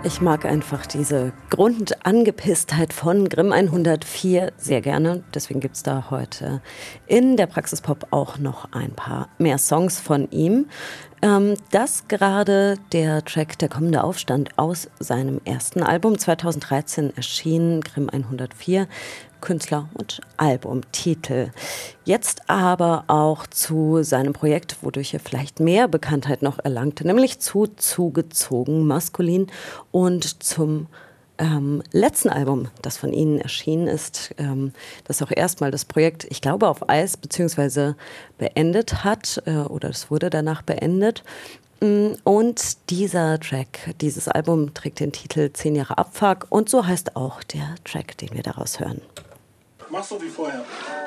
Ich mag einfach diese Grundangepisstheit von Grimm 104 sehr gerne. Deswegen gibt es da heute in der Praxispop auch noch ein paar mehr Songs von ihm. Das gerade der Track Der kommende Aufstand aus seinem ersten Album 2013 erschienen, Grimm 104, Künstler und Albumtitel. Jetzt aber auch zu seinem Projekt, wodurch er vielleicht mehr Bekanntheit noch erlangte, nämlich zu Zugezogen Maskulin und zum letzten Album, das von ihnen erschienen ist, das auch erstmal das Projekt, ich glaube, auf Eis bzw. beendet hat oder es wurde danach beendet. Und dieser Track, dieses Album trägt den Titel 10 Jahre Abfuck und so heißt auch der Track, den wir daraus hören. Mach so wie vorher.